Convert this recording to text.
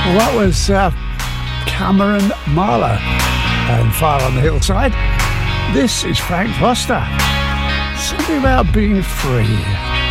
Well, that was Cameron Marlowe and Fire on the Hillside. This is Frank Foster. Something about being free.